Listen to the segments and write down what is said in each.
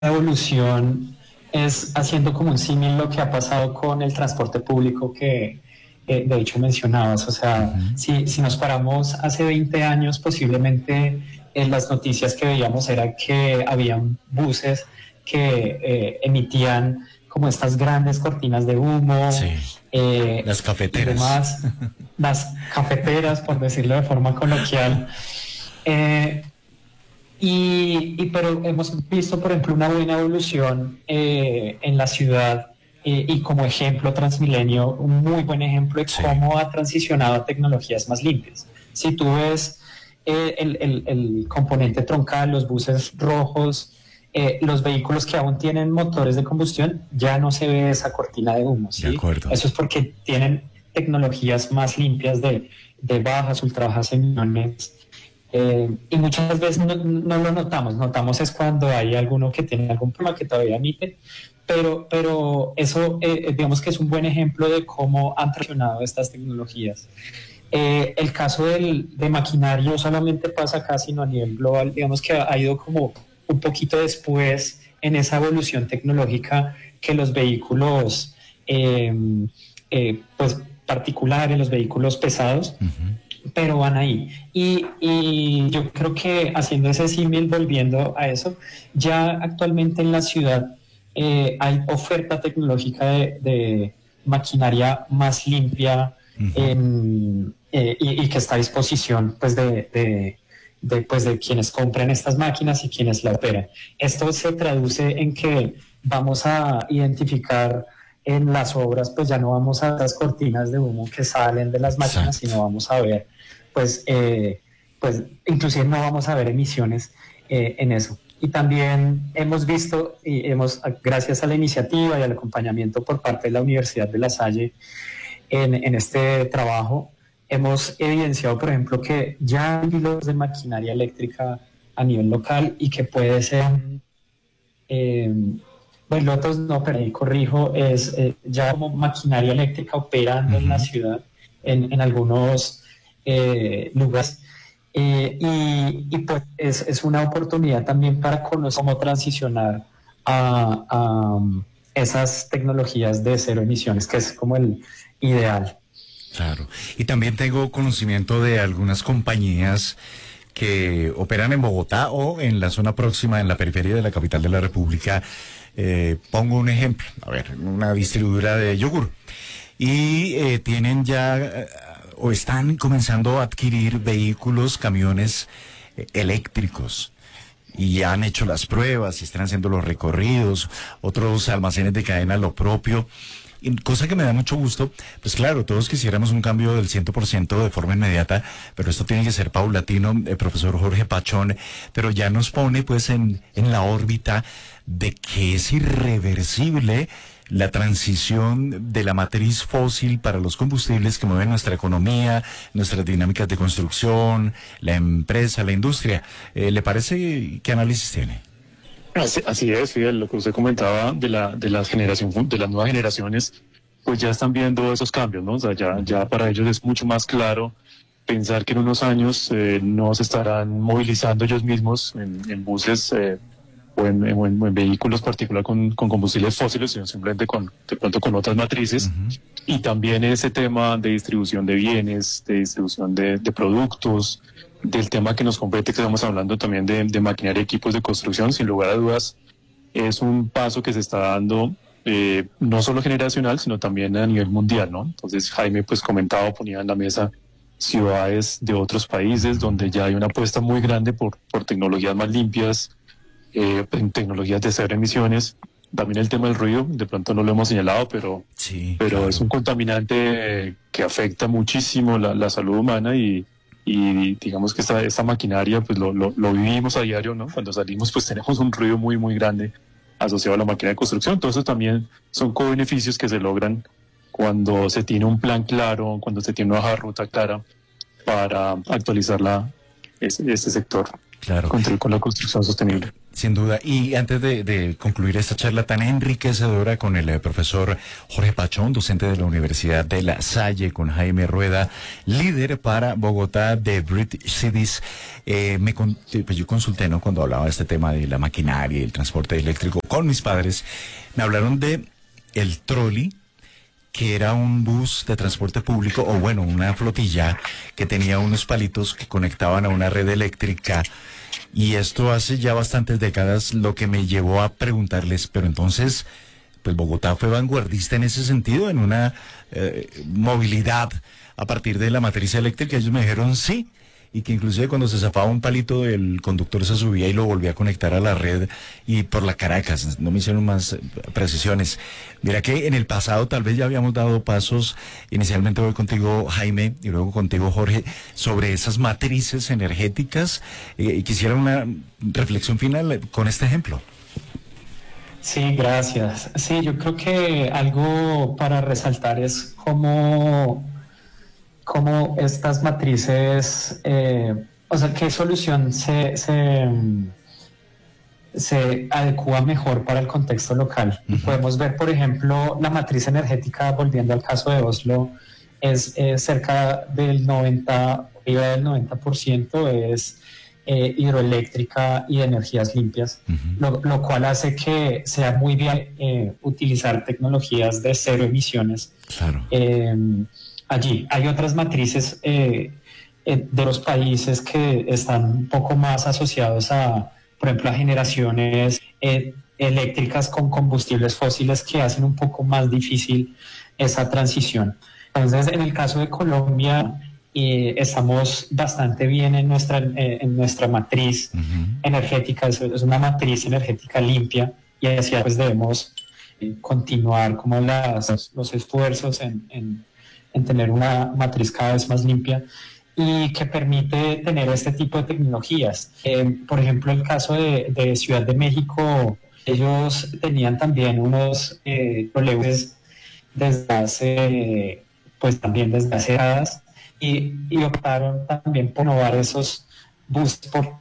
evolución es haciendo como un símil lo que ha pasado con el transporte público que de hecho mencionabas. O sea, Ujú. si nos paramos hace 20 años, posiblemente las noticias que veíamos era que habían buses que emitían como estas grandes cortinas de humo Sí, las y cafeteras. demás, las cafeteras, por decirlo de forma coloquial. Eh, pero hemos visto, por ejemplo, una buena evolución en la ciudad y como ejemplo Transmilenio, un muy buen ejemplo de Sí, cómo ha transicionado a tecnologías más limpias. Si tú ves el componente troncal, los buses rojos, los vehículos que aún tienen motores de combustión, ya no se ve esa cortina de humo, de ¿sí? acuerdo. Eso es porque tienen tecnologías más limpias de bajas, ultra bajas emisiones, y muchas veces no lo notamos es cuando hay alguno que tiene algún problema que todavía emite, pero eso digamos que es un buen ejemplo de cómo han traccionado estas tecnologías. El caso de maquinaria no solamente pasa acá, sino a nivel global, digamos que ha ido como un poquito después en esa evolución tecnológica que los vehículos pues particulares, los vehículos pesados, Ujú. pero van ahí. Y yo creo que haciendo ese símil, volviendo a eso, ya actualmente en la ciudad hay oferta tecnológica de maquinaria más limpia Ujú. y que está a disposición pues pues de quienes compran estas máquinas y quienes la operan. Esto se traduce en que vamos a identificar en las obras, pues ya no vamos a las cortinas de humo que salen de las máquinas, Exacto. sino vamos a ver, pues, pues inclusive no vamos a ver emisiones en eso. Y también hemos visto, y gracias a la iniciativa y al acompañamiento por parte de la Universidad de La Salle en este trabajo, hemos evidenciado, por ejemplo, que ya hay hilos de maquinaria eléctrica a nivel local y que puede ser eh, bueno, otros no, pero ahí corrijo, es ya como maquinaria eléctrica operando en la Ujú. ciudad, en algunos lugares. Pues es una oportunidad también para conocer cómo transicionar a esas tecnologías de cero emisiones, que es como el ideal. Claro. Y también tengo conocimiento de algunas compañías que operan en Bogotá o en la zona próxima, en la periferia de la capital de la República. Pongo un ejemplo, a ver, una distribuidora de yogur. Y tienen ya o están comenzando a adquirir vehículos, camiones eléctricos. Y ya han hecho las pruebas y están haciendo los recorridos, otros almacenes de cadena lo propio. Y cosa que me da mucho gusto, pues claro, todos quisiéramos un cambio del 100% de forma inmediata, pero esto tiene que ser paulatino, profesor Jorge Pachón, pero ya nos pone pues en la órbita de que es irreversible la transición de la matriz fósil para los combustibles que mueven nuestra economía, nuestras dinámicas de construcción, la empresa, la industria. ¿Le parece qué análisis tiene? Así es, Fidel, lo que usted comentaba de las de las nuevas generaciones, pues ya están viendo esos cambios, ¿no? O sea, ya para ellos es mucho más claro pensar que en unos años no se estarán movilizando ellos mismos en buses o en vehículos particular con combustibles fósiles, sino simplemente de pronto con otras matrices. Ujú. Y también ese tema de distribución de bienes, de distribución de productos, del tema que nos compete, que estamos hablando también de maquinaria y equipos de construcción, sin lugar a dudas, es un paso que se está dando no solo generacional, sino también a nivel mundial, ¿no? Entonces Jaime pues comentaba, ponía en la mesa ciudades de otros países donde ya hay una apuesta muy grande por tecnologías más limpias, en tecnologías de cero emisiones. También el tema del ruido, de pronto no lo hemos señalado, Sí, pero es claro. un contaminante que afecta muchísimo la salud humana y digamos que esta maquinaria pues lo vivimos a diario, ¿no? Cuando salimos pues tenemos un ruido muy, muy grande asociado a la máquina de construcción. Todo eso también son co-beneficios que se logran cuando se tiene un plan claro, cuando se tiene una hoja de ruta clara para actualizar este sector. Claro. contribuir con la construcción sostenible. Sin duda. Y antes de concluir esta charla tan enriquecedora con el profesor Jorge Pachón, docente de la Universidad de La Salle, con Jaime Rueda, líder para Bogotá de Bridge Cities, pues yo consulté, ¿no?, cuando hablaba de este tema de la maquinaria y el transporte eléctrico con mis padres, me hablaron de el trolley, que era un bus de transporte público, o bueno, una flotilla que tenía unos palitos que conectaban a una red eléctrica. Y esto hace ya bastantes décadas, lo que me llevó a preguntarles, pero entonces, pues Bogotá fue vanguardista en ese sentido, en una movilidad a partir de la matriz eléctrica. Ellos me dijeron sí, y que inclusive cuando se zafaba un palito, el conductor se subía y lo volvía a conectar a la red, y por la Caracas. No me hicieron más precisiones. Mira que en el pasado tal vez ya habíamos dado pasos. Inicialmente voy contigo, Jaime, y luego contigo, Jorge, sobre esas matrices energéticas, y quisiera una reflexión final con este ejemplo. Sí, gracias. Sí, yo creo que algo para resaltar es cómo estas matrices, o sea, qué solución se adecua mejor para el contexto local. Uh-huh. Podemos ver, por ejemplo, la matriz energética, volviendo al caso de Oslo, es cerca del 90% es hidroeléctrica y de energías limpias, uh-huh. lo cual hace que sea muy bien utilizar tecnologías de cero emisiones. Claro. Allí hay otras matrices de los países que están un poco más asociados a, por ejemplo, a generaciones eléctricas con combustibles fósiles que hacen un poco más difícil esa transición. Entonces, en el caso de Colombia, estamos bastante bien en nuestra matriz uh-huh. energética. Es una matriz energética limpia, y así pues debemos continuar como los esfuerzos en tener una matriz cada vez más limpia y que permite tener este tipo de tecnologías. Por ejemplo, el caso de Ciudad de México, ellos tenían también unos trolebuses desde hace décadas, y optaron también por innovar esos buses por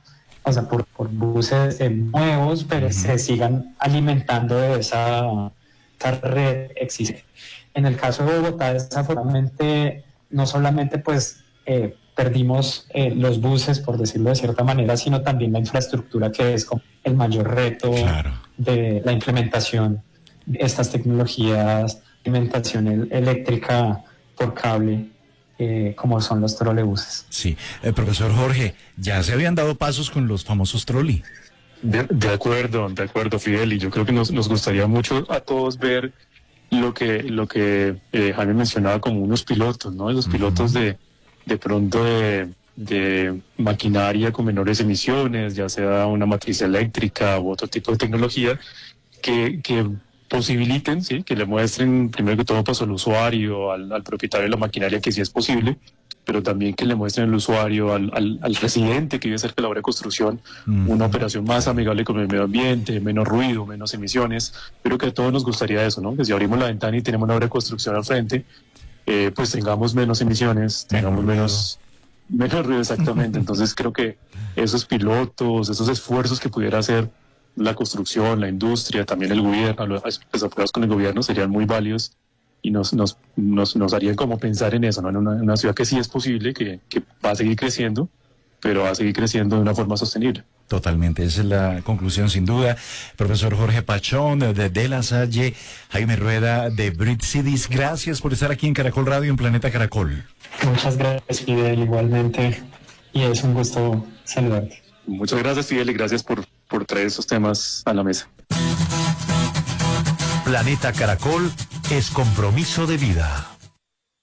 buses nuevos, pero uh-huh. se sigan alimentando de esa red existente. En el caso de Bogotá, desafortunadamente, no solamente perdimos los buses, por decirlo de cierta manera, sino también la infraestructura, que es como el mayor reto claro. de la implementación de estas tecnologías, implementación eléctrica por cable, como son los trolebuses. Sí, profesor Jorge, ya se habían dado pasos con los famosos trolley. De acuerdo, Fidel, y yo creo que nos gustaría mucho a todos ver lo que Jaime mencionaba como unos pilotos, ¿no? Esos pilotos de pronto de maquinaria con menores emisiones, ya sea una matriz eléctrica u otro tipo de tecnología, que posibiliten, ¿sí?, que le muestren primero que todo pues al usuario, al propietario de la maquinaria, que sí es posible, pero también que le muestren al usuario, al residente que vive cerca de la obra de construcción, una operación más amigable con el medio ambiente, menos ruido, menos emisiones. Pero que a todos nos gustaría eso, ¿no? Que si abrimos la ventana y tenemos una obra de construcción al frente, pues tengamos menos emisiones, tengamos menos ruido, exactamente. Entonces creo que esos pilotos, esos esfuerzos que pudiera hacer la construcción, la industria, también el gobierno, los apoyados con el gobierno, serían muy válidos y nos harían como pensar en eso, ¿no? En una ciudad que sí es posible, que va a seguir creciendo, pero va a seguir creciendo de una forma sostenible. Totalmente, esa es la conclusión sin duda. Profesor Jorge Pachón de La Salle, Jaime Rueda de Bridge Cities, gracias por estar aquí en Caracol Radio, en Planeta Caracol. Muchas gracias, Fidel, igualmente, y es un gusto saludarte. Muchas gracias, Fidel, y gracias por traer esos temas a la mesa. Planeta Caracol es compromiso de vida.